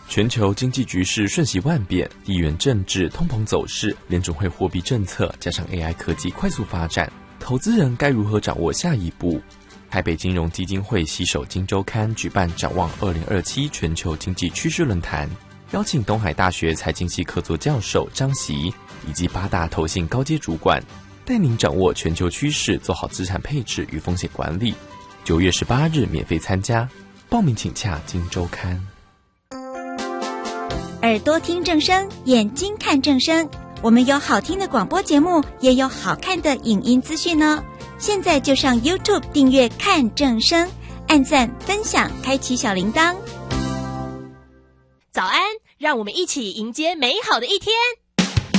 全球经济局势瞬息万变，地缘政治、通膨走势、联准会货币政策，加上 AI 科技快速发展，投资人该如何掌握下一步？台北金融基金会携手金周刊举办展望2027全球经济趋势论坛，邀请东海大学财经系客座教授张席以及8大投信高阶主管，带您掌握全球趋势，做好资产配置与风险管理。9月18日免费参加，报名请洽金周刊。 耳朵听正声，眼睛看正声，我们有好听的广播节目，也有好看的影音资讯哦。现在就上 YouTube 订阅看正声，按赞分享，开启小铃铛。 早安，让我们一起迎接美好的一天。